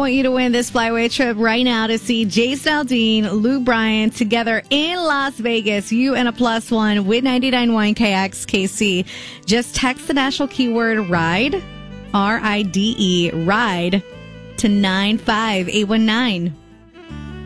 want you to win this flyaway trip right now to see Jason Aldean, Luke Bryan together in Las Vegas. You and a +1 with 99.1 KXKC. Just text the national keyword RIDE, RIDE, RIDE, to 95819.